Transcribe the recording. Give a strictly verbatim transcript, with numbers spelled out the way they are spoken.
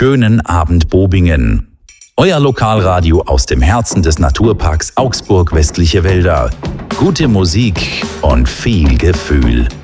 schönen Abend Bobingen. Euer Lokalradio aus dem Herzen des Naturparks Augsburg Westliche Wälder. Gute Musik und viel Gefühl.